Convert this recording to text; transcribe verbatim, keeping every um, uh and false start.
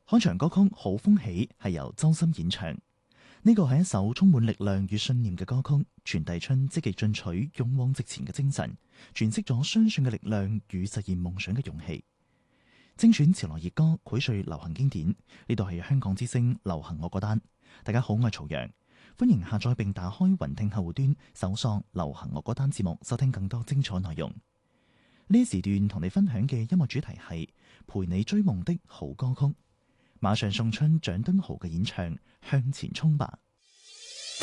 開場歌曲《好風起》係由周深演唱，呢個係一首充滿力量與信念嘅歌曲，傳遞出積極進取、勇往直前嘅精神，詮釋咗相信嘅力量與實現夢想嘅勇氣。精選潮流熱歌，膾萃流行經典。呢度係香港之聲流行樂歌單。大家好，我係曹陽，歡迎下載並打開雲聽客戶端，搜索流行樂歌單節目，收聽更多精彩內容。呢一時段同你分享嘅音樂主題係陪你追夢的好歌曲。馬上送出蔣敦豪嘅演唱《向前衝吧》。